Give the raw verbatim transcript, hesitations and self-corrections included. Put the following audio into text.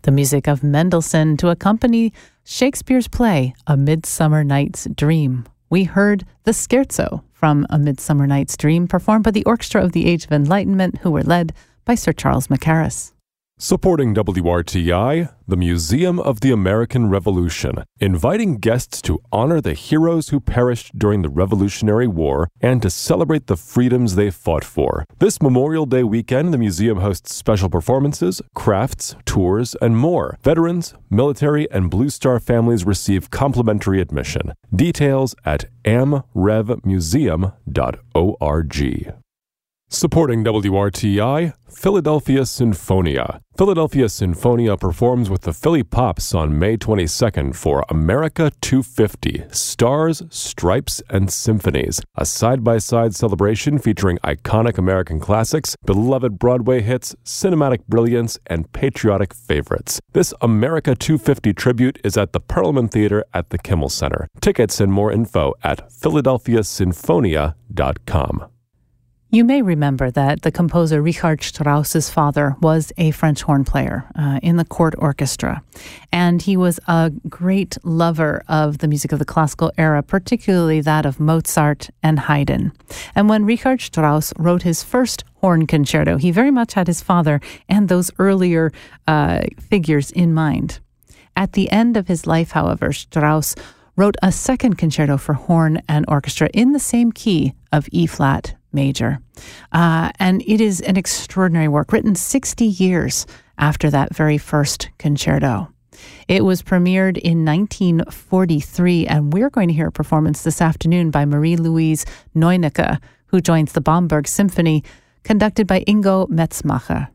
the music of Mendelssohn to accompany Shakespeare's play, A Midsummer Night's Dream. We heard the Scherzo from A Midsummer Night's Dream, performed by the Orchestra of the Age of Enlightenment, who were led by Sir Charles Mackerras. Supporting W R T I, the Museum of the American Revolution, inviting guests to honor the heroes who perished during the Revolutionary War and to celebrate the freedoms they fought for. This Memorial Day weekend, the museum hosts special performances, crafts, tours, and more. Veterans, military, and Blue Star families receive complimentary admission. Details at am rev museum dot org. Supporting W R T I, Philadelphia Sinfonia. Philadelphia Sinfonia performs with the Philly Pops on May twenty-second for America two fifty, Stars, Stripes, and Symphonies, a side-by-side celebration featuring iconic American classics, beloved Broadway hits, cinematic brilliance, and patriotic favorites. This America two fifty tribute is at the Perelman Theater at the Kimmel Center. Tickets and more info at philadelphia sinfonia dot com. You may remember that the composer Richard Strauss's father was a French horn player uh, in the court orchestra, and he was a great lover of the music of the classical era, particularly that of Mozart and Haydn. And when Richard Strauss wrote his first horn concerto, he very much had his father and those earlier uh, figures in mind. At the end of his life, however, Strauss wrote a second concerto for horn and orchestra in the same key of E-flat major. Uh, and it is an extraordinary work, written sixty years after that very first concerto. It was premiered in nineteen forty-three, and we're going to hear a performance this afternoon by Marie-Louise Neunecke, who joins the Bamberg Symphony, conducted by Ingo Metzmacher.